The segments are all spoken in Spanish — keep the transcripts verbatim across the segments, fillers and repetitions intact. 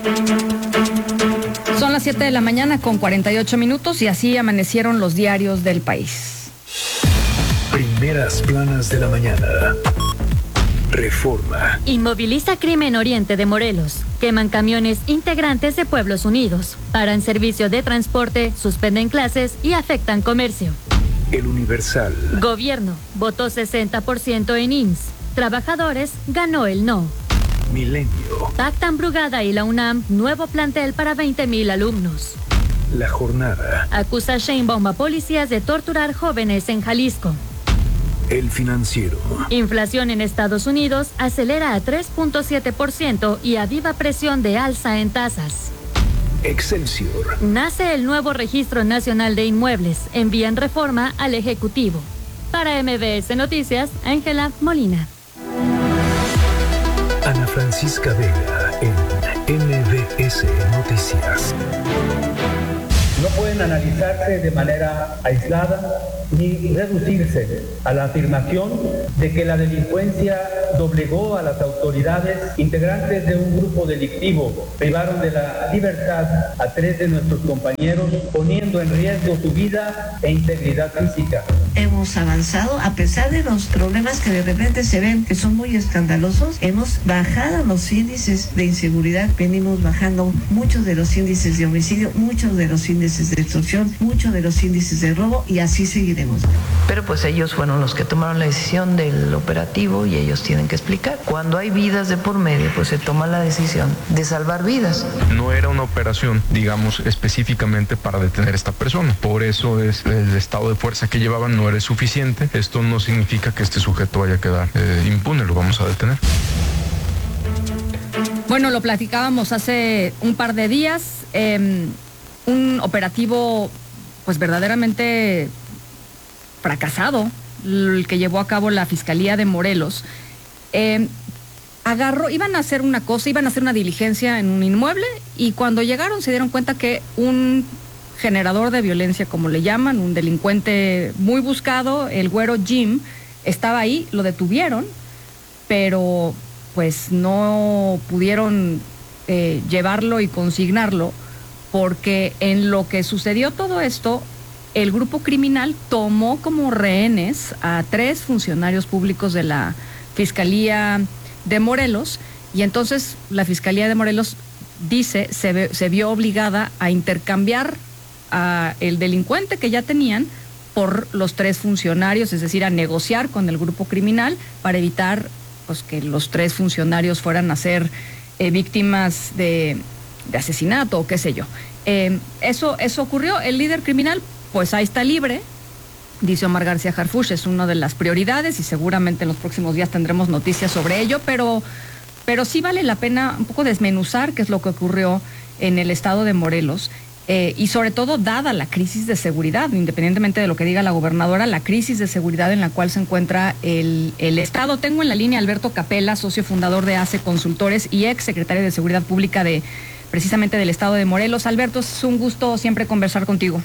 Son las siete de la mañana con cuarenta y ocho minutos y así amanecieron los diarios del país. Primeras planas de la mañana. Reforma. Inmoviliza crimen Oriente de Morelos. Queman camiones integrantes de Pueblos Unidos. Paran servicio de transporte, suspenden clases y afectan comercio. El Universal. Gobierno. Votó sesenta por ciento en I M S S. Trabajadores ganó el no. Milenio. Pactan Brugada y la UNAM nuevo plantel para veinte mil alumnos. La Jornada. Acusa Sheinbaum a policías de torturar jóvenes en Jalisco. El Financiero. Inflación en Estados Unidos acelera a tres punto siete por ciento y a viva presión de alza en tasas. Excelsior. Nace el nuevo Registro Nacional de Inmuebles. Envían reforma al Ejecutivo. Para M B S Noticias, Ángela Molina. Ana Francisca Vega en M B S Noticias. No pueden analizarse de manera aislada ni reducirse a la afirmación de que la delincuencia doblegó a las autoridades. Integrantes de un grupo delictivo privaron de la libertad a tres de nuestros compañeros, poniendo en riesgo su vida e integridad física. Hemos avanzado, a pesar de los problemas que de repente se ven que son muy escandalosos, hemos bajado los índices de inseguridad, venimos bajando muchos de los índices de homicidio, muchos de los índices de extorsión, muchos de los índices de robo y así seguiremos. Pero pues ellos fueron los que tomaron la decisión del operativo y ellos tienen que explicar. Cuando hay vidas de por medio, pues se toma la decisión de salvar vidas. No era una operación, digamos, específicamente para detener a esta persona. Por eso es el estado de fuerza que llevaban no era suficiente. Esto no significa que este sujeto vaya a quedar eh, impune, lo vamos a detener. Bueno, lo platicábamos hace un par de días, eh, un operativo pues verdaderamente fracasado, el que llevó a cabo la Fiscalía de Morelos. Eh, agarró, iban a hacer una cosa, iban a hacer una diligencia en un inmueble y cuando llegaron se dieron cuenta que un generador de violencia, como le llaman, un delincuente muy buscado, el güero Jim, estaba ahí, lo detuvieron, pero pues no pudieron eh, llevarlo y consignarlo porque en lo que sucedió todo esto, el grupo criminal tomó como rehenes a tres funcionarios públicos de la Fiscalía de Morelos y entonces la Fiscalía de Morelos dice, se, ve, se vio obligada a intercambiar a el delincuente que ya tenían por los tres funcionarios, es decir, a negociar con el grupo criminal para evitar pues, que los tres funcionarios fueran a ser eh, víctimas de, de asesinato o qué sé yo. Eh, eso, eso ocurrió, el líder criminal pues ahí está libre, dice Omar García Harfuch, es una de las prioridades y seguramente en los próximos días tendremos noticias sobre ello, pero, pero sí vale la pena un poco desmenuzar qué es lo que ocurrió en el estado de Morelos eh, y sobre todo dada la crisis de seguridad, independientemente de lo que diga la gobernadora, la crisis de seguridad en la cual se encuentra el, el estado. Tengo en la línea a Alberto Capella, socio fundador de A C E Consultores y ex secretario de Seguridad Pública de precisamente del estado de Morelos. Alberto, es un gusto siempre conversar contigo.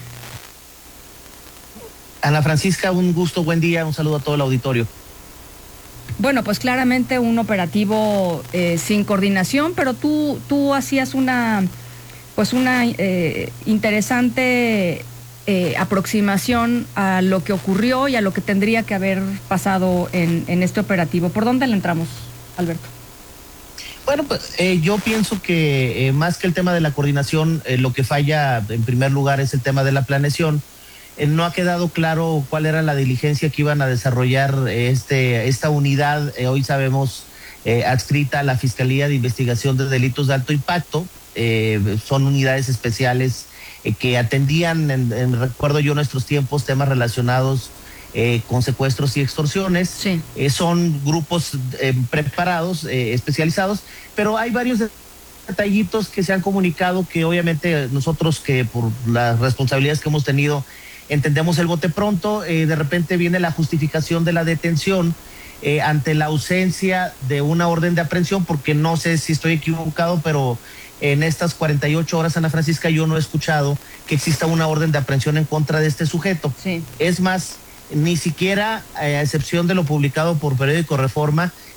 Ana Francisca, un gusto, buen día, un saludo a todo el auditorio. Bueno, pues claramente un operativo eh, sin coordinación, pero tú, tú hacías una, pues una eh, interesante eh, aproximación a lo que ocurrió y a lo que tendría que haber pasado en, en este operativo. ¿Por dónde le entramos, Alberto? Bueno, pues eh, yo pienso que eh, más que el tema de la coordinación, eh, lo que falla en primer lugar es el tema de la planeación. Eh, no ha quedado claro cuál era la diligencia que iban a desarrollar este, esta unidad, eh, hoy sabemos, eh, adscrita a la Fiscalía de Investigación de Delitos de Alto Impacto. Eh, son unidades especiales eh, que atendían, en, en, recuerdo yo, nuestros tiempos, temas relacionados eh, con secuestros y extorsiones. Sí. Eh, son grupos eh, preparados, eh, especializados, pero hay varios detallitos que se han comunicado que obviamente nosotros, que por las responsabilidades que hemos tenido, entendemos el bote pronto. Eh, de repente viene la justificación de la detención eh, ante la ausencia de una orden de aprehensión, porque no sé si estoy equivocado, pero en estas cuarenta y ocho horas, Ana Francisca, yo no he escuchado que exista una orden de aprehensión en contra de este sujeto. Sí. Es más, ni siquiera, eh, a excepción de lo publicado por Periódico Reforma,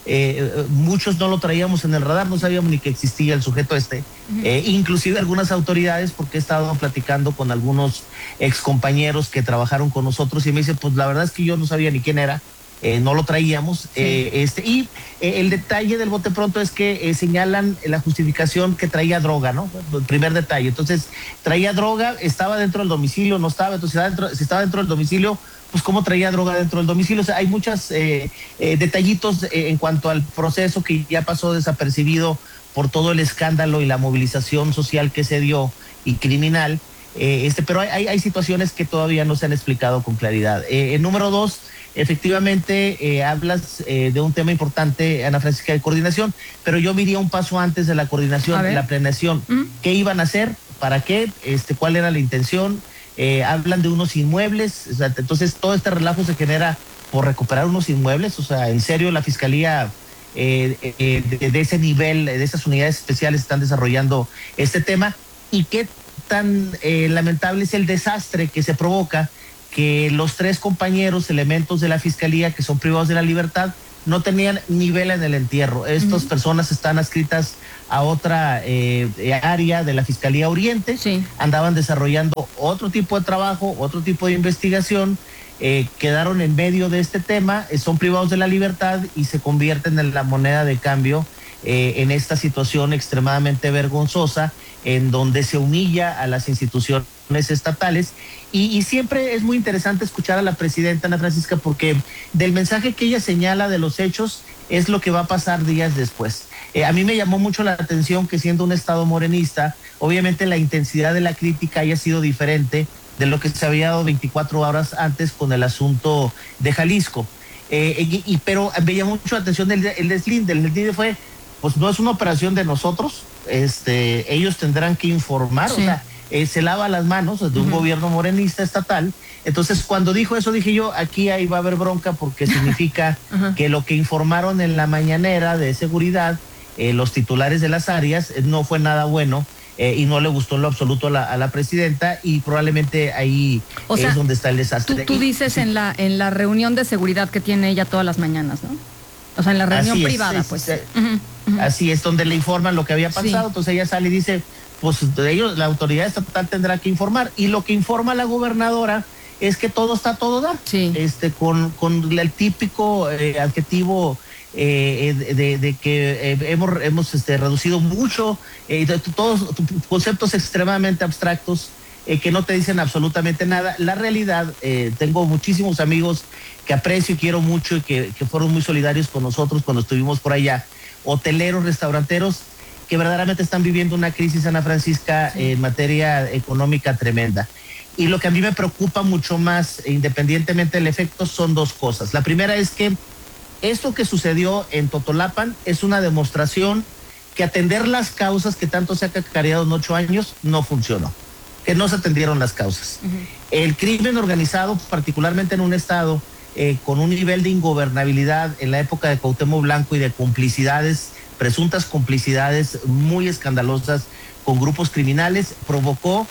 eh, muchos no lo traíamos en el radar, no sabíamos ni que existía el sujeto este, uh-huh. eh, inclusive algunas autoridades, porque he estado platicando con algunos excompañeros que trabajaron con nosotros y me dicen, pues la verdad es que yo no sabía ni quién era. Eh, no lo traíamos, sí. eh, este, y eh, el detalle del bote pronto es que eh, señalan la justificación que traía droga, ¿no? El primer detalle. Entonces, traía droga, estaba dentro del domicilio, no estaba, entonces si estaba dentro, si estaba dentro del domicilio, pues cómo traía droga dentro del domicilio. O sea, hay muchos eh, eh, detallitos eh, en cuanto al proceso que ya pasó desapercibido por todo el escándalo y la movilización social que se dio y criminal, eh, este, pero hay, hay, hay situaciones que todavía no se han explicado con claridad. Eh, el número dos, efectivamente, eh, hablas eh, de un tema importante, Ana Francisca, de coordinación, pero yo me iría un paso antes de la coordinación, de la planeación. ¿Mm? ¿Qué iban a hacer? ¿Para qué? Este, ¿cuál era la intención? Eh, hablan de unos inmuebles, o sea, entonces todo este relajo se genera por recuperar unos inmuebles. O sea, en serio, la Fiscalía eh, eh, de, de ese nivel, de esas unidades especiales están desarrollando este tema. ¿Y qué tan eh, lamentable es el desastre que se provoca que los tres compañeros, elementos de la Fiscalía que son privados de la libertad, no tenían nivel en el entierro? Estas uh-huh. personas están adscritas a otra eh, área de la Fiscalía Oriente, sí. andaban desarrollando otro tipo de trabajo, otro tipo de investigación, eh, quedaron en medio de este tema, eh, son privados de la libertad y se convierten en la moneda de cambio eh, en esta situación extremadamente vergonzosa, en donde se humilla a las instituciones estatales. Y, y siempre es muy interesante escuchar a la presidenta Ana Francisca, porque del mensaje que ella señala de los hechos es lo que va a pasar días después. Eh, a mí me llamó mucho la atención que, siendo un estado morenista, obviamente la intensidad de la crítica haya sido diferente de lo que se había dado veinticuatro horas antes con el asunto de Jalisco. Eh, y, y, pero me llamó mucho la atención el, el deslinde. El deslinde fue, pues no es una operación de nosotros, este, ellos tendrán que informar, sí. o sea, Eh, se lava las manos de un uh-huh. gobierno morenista estatal. Entonces, cuando dijo eso, dije yo, aquí ahí va a haber bronca, porque significa uh-huh. que lo que informaron en la mañanera de seguridad eh, los titulares de las áreas eh, no fue nada bueno eh, y no le gustó en lo absoluto a la, a la presidenta, y probablemente ahí o es sea, donde está el desastre. Tú, tú dices y, en la en la reunión de seguridad que tiene ella todas las mañanas, ¿no? O sea, en la reunión así privada, es, pues. Es, uh-huh. Uh-huh. Así es, donde le informan lo que había pasado. Sí. Entonces ella sale y dice, pues de ellos, la autoridad estatal tendrá que informar, y lo que informa la gobernadora es que todo está a todo dar, sí. este, con, con el típico eh, adjetivo eh, de, de que eh, hemos, hemos este, reducido mucho, eh, todos conceptos extremadamente abstractos eh, que no te dicen absolutamente nada. La realidad, eh, tengo muchísimos amigos que aprecio y quiero mucho y que, que fueron muy solidarios con nosotros cuando estuvimos por allá, hoteleros, restauranteros, que verdaderamente están viviendo una crisis, Ana Francisca, sí. en materia económica tremenda. Y lo que a mí me preocupa mucho más, independientemente del efecto, son dos cosas. La primera es que esto que sucedió en Totolapan es una demostración que atender las causas que tanto se ha cacareado en ocho años no funcionó, que no se atendieron las causas. Uh-huh. El crimen organizado, particularmente en un estado eh, con un nivel de ingobernabilidad en la época de Cuauhtémoc Blanco y de complicidades, presuntas complicidades muy escandalosas con grupos criminales, provocó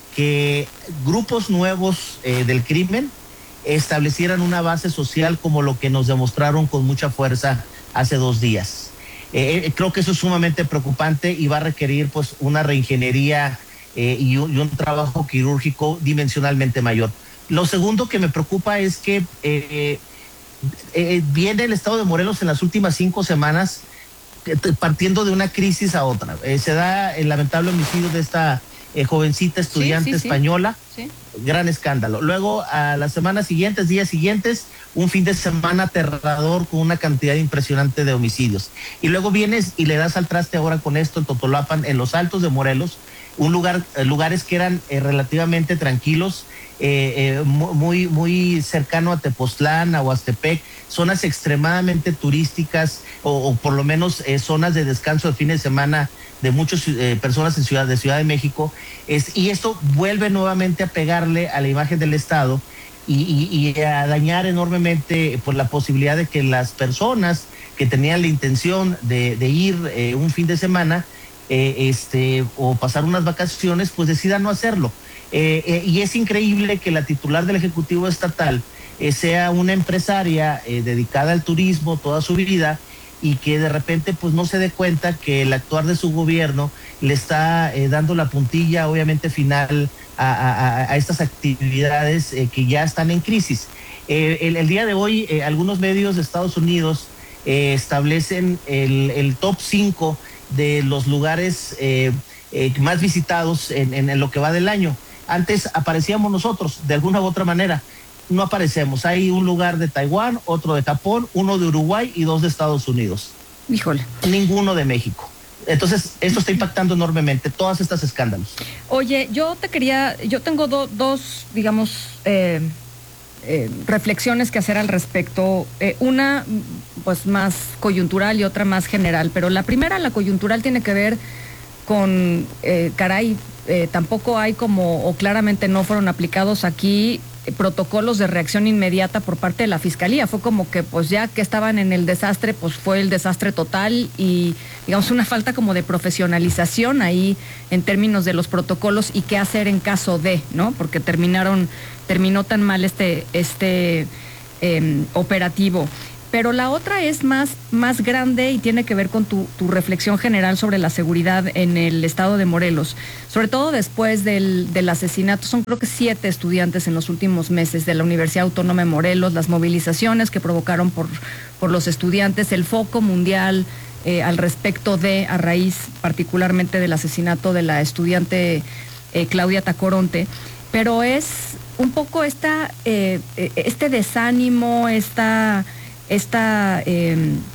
que grupos nuevos eh, del crimen establecieran una base social, como lo que nos demostraron con mucha fuerza hace dos días. Eh, creo que eso es sumamente preocupante y va a requerir pues una reingeniería eh, y, un, y un trabajo quirúrgico dimensionalmente mayor. Lo segundo que me preocupa es que eh, eh, viene el estado de Morelos en las últimas cinco semanas partiendo de una crisis a otra. Eh, se da el lamentable homicidio de esta eh, jovencita estudiante sí, sí, española, sí. gran escándalo. Luego, a las semanas siguientes, días siguientes, un fin de semana aterrador con una cantidad impresionante de homicidios. Y luego vienes y le das al traste ahora con esto en Totolapan, en los Altos de Morelos, un lugar, eh, lugares que eran eh, relativamente tranquilos, eh, eh, muy, muy cercano a Tepoztlán, a Huastepec, zonas extremadamente turísticas, o, o por lo menos eh, zonas de descanso de fin de semana de muchas eh, personas en Ciudad de Ciudad de México, es, y esto vuelve nuevamente a pegarle a la imagen del Estado y, y, y a dañar enormemente por la posibilidad de que las personas que tenían la intención de, de ir eh, un fin de semana eh, este, o pasar unas vacaciones, pues decidan no hacerlo. Eh, eh, y es increíble que la titular del Ejecutivo Estatal eh, sea una empresaria eh, dedicada al turismo toda su vida y que de repente pues no se dé cuenta que el actuar de su gobierno le está eh, dando la puntilla obviamente final a, a, a estas actividades eh, que ya están en crisis. Eh, el, el día de hoy eh, algunos medios de Estados Unidos eh, establecen el, el top cinco de los lugares eh, eh, más visitados en, en, en lo que va del año. Antes aparecíamos nosotros de alguna u otra manera. No aparecemos. Hay un lugar de Taiwán, otro de Japón, uno de Uruguay y dos de Estados Unidos. Híjole. Ninguno de México. Entonces, esto está impactando enormemente, todos estos escándalos. Oye, yo te quería, yo tengo do, dos, digamos, eh, eh, reflexiones que hacer al respecto. Eh, una, pues, más coyuntural y otra más general. Pero la primera, la coyuntural, tiene que ver con, eh, caray, eh, tampoco hay como, o claramente no fueron aplicados aquí protocolos de reacción inmediata por parte de la Fiscalía. Fue como que pues ya que estaban en el desastre, pues fue el desastre total y digamos una falta como de profesionalización ahí en términos de los protocolos y qué hacer en caso de, ¿no? Porque terminaron, terminó tan mal este, este eh, operativo. Pero la otra es más, más grande y tiene que ver con tu, tu reflexión general sobre la seguridad en el estado de Morelos. Sobre todo después del, del asesinato, son creo que siete estudiantes en los últimos meses de la Universidad Autónoma de Morelos, las movilizaciones que provocaron por, por los estudiantes, el foco mundial eh, al respecto de, a raíz particularmente del asesinato de la estudiante eh, Claudia Tacoronte. Pero es un poco esta, eh, este desánimo, esta... Este eh,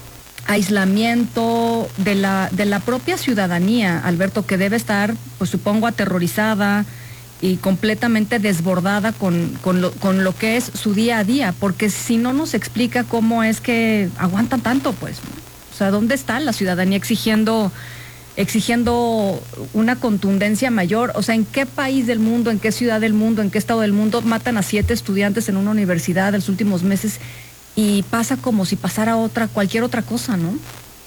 aislamiento de la, de la propia ciudadanía, Alberto, que debe estar, pues supongo, aterrorizada y completamente desbordada con, con, lo, con lo que es su día a día, porque si no nos explica cómo es que aguantan tanto, pues, o sea, ¿dónde está la ciudadanía exigiendo, exigiendo una contundencia mayor? O sea, ¿en qué país del mundo, en qué ciudad del mundo, en qué estado del mundo matan a siete estudiantes en una universidad en los últimos meses? Y pasa como si pasara otra, cualquier otra cosa, ¿no?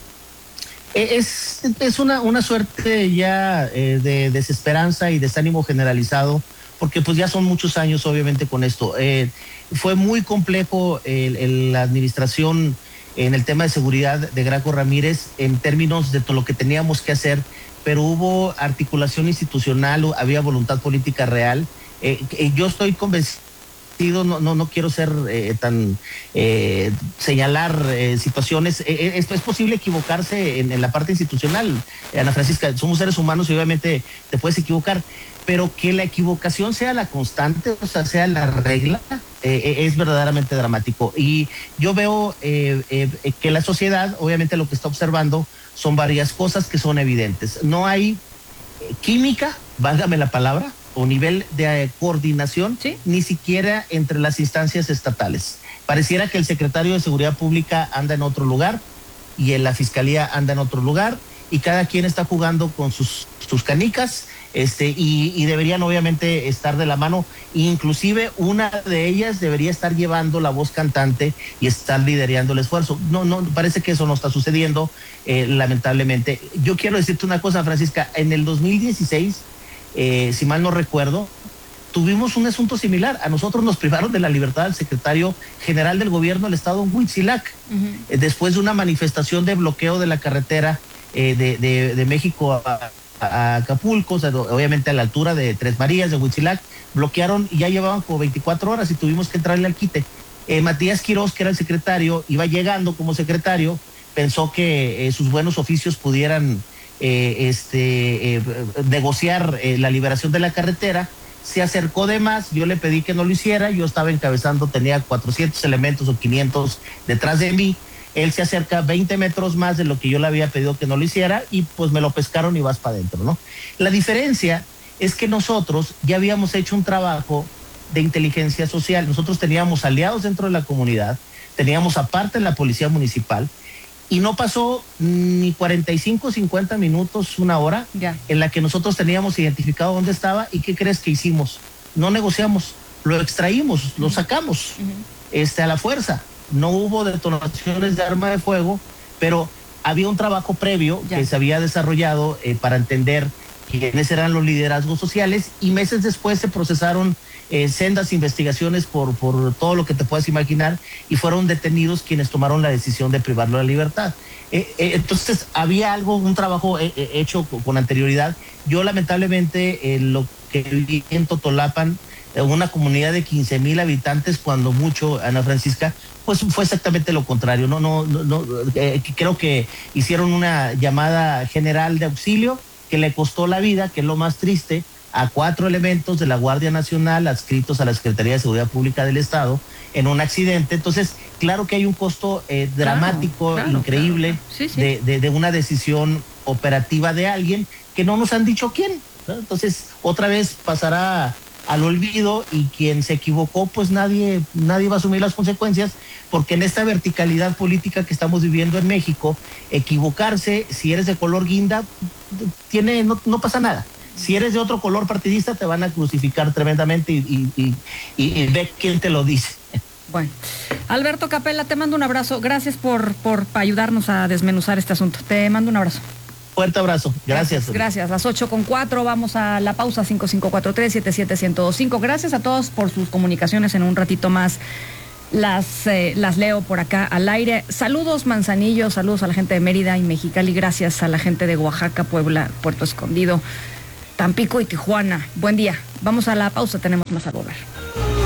Es, es una, una suerte ya eh, de desesperanza y desánimo generalizado, porque pues ya son muchos años obviamente con esto. Eh, fue muy complejo el, el, la administración en el tema de seguridad de Graco Ramírez en términos de todo lo que teníamos que hacer, pero hubo articulación institucional, había voluntad política real. Eh, eh, yo estoy convencido. No, no, no quiero ser eh, tan eh, señalar eh, situaciones. Eh, es, es posible equivocarse en, en la parte institucional, Ana Francisca. Somos seres humanos y obviamente te puedes equivocar, pero que la equivocación sea la constante, o sea, sea la regla, eh, es verdaderamente dramático. Y yo veo eh, eh, que la sociedad, obviamente, lo que está observando son varias cosas que son evidentes. No hay eh, química, válgame la palabra, o nivel de eh, coordinación, ¿sí? Ni siquiera entre las instancias estatales. Pareciera que el secretario de Seguridad Pública anda en otro lugar y en la Fiscalía anda en otro lugar y cada quien está jugando con sus, sus canicas este, y, y deberían obviamente estar de la mano. Inclusive una de ellas debería estar llevando la voz cantante y estar liderando el esfuerzo. No, no, parece que eso no está sucediendo, eh, lamentablemente. Yo quiero decirte una cosa, Francisca, en el dos mil dieciséis, Eh, si mal no recuerdo, tuvimos un asunto similar. A nosotros nos privaron de la libertad al secretario general del gobierno del estado, Huitzilac, uh-huh. eh, después de una manifestación de bloqueo de la carretera eh, de, de, de México a, a Acapulco, o sea, obviamente a la altura de Tres Marías, de Huitzilac, bloquearon y ya llevaban como veinticuatro horas y tuvimos que entrarle al quite. Eh, Matías Quirós, que era el secretario, iba llegando como secretario, pensó que eh, sus buenos oficios pudieran Eh, este, eh, negociar eh, la liberación de la carretera, se acercó de más, yo le pedí que no lo hiciera, yo estaba encabezando, tenía cuatrocientos elementos o quinientos detrás de mí, él se acerca veinte metros más de lo que yo le había pedido que no lo hiciera y pues me lo pescaron y vas para adentro, ¿no? La diferencia es que nosotros ya habíamos hecho un trabajo de inteligencia social, nosotros teníamos aliados dentro de la comunidad, teníamos aparte la policía municipal, y no pasó ni cuarenta y cinco, cincuenta minutos, una hora, ya, en la que nosotros teníamos identificado dónde estaba. ¿Y qué crees que hicimos? No negociamos, lo extraímos, uh-huh. lo sacamos uh-huh. este, a la fuerza. No hubo detonaciones de arma de fuego, pero había un trabajo previo ya. que se había desarrollado eh, para entender quiénes eran los liderazgos sociales, y meses después se procesaron eh, sendas investigaciones por, por todo lo que te puedas imaginar, y fueron detenidos quienes tomaron la decisión de privarlo de la libertad. Eh, eh, entonces había algo, un trabajo eh, eh, hecho con, con anterioridad. Yo lamentablemente eh, lo que viví en Totolapan, eh, una comunidad de quince mil habitantes, cuando mucho, Ana Francisca, pues fue exactamente lo contrario. No, no, no, no eh, creo que hicieron una llamada general de auxilio que le costó la vida, que es lo más triste, a cuatro elementos de la Guardia Nacional adscritos a la Secretaría de Seguridad Pública del Estado en un accidente. Entonces, claro que hay un costo eh, dramático, claro, claro, increíble, claro. Sí, sí. De, de, de una decisión operativa de alguien que no nos han dicho quién, ¿no? Entonces, otra vez pasará al olvido, y quien se equivocó, pues nadie, nadie va a asumir las consecuencias, porque en esta verticalidad política que estamos viviendo en México, equivocarse, si eres de color guinda, tiene, no, no pasa nada. Si eres de otro color partidista, te van a crucificar tremendamente, y, y, y, y ve quién te lo dice. Bueno, Alberto Capella, te mando un abrazo. Gracias por, por ayudarnos a desmenuzar este asunto. Te mando un abrazo. Fuerte abrazo. Gracias. Gracias. Gracias. Las ocho con cuatro, vamos a la pausa. Cinco cinco cuatro tres, siete siete, uno cero dos cinco. Gracias a todos por sus comunicaciones. En un ratito más las, eh, las leo por acá al aire. Saludos, Manzanillo. Saludos a la gente de Mérida y Mexicali. Gracias a la gente de Oaxaca, Puebla, Puerto Escondido, Tampico y Tijuana. Buen día. Vamos a la pausa. Tenemos más a volver.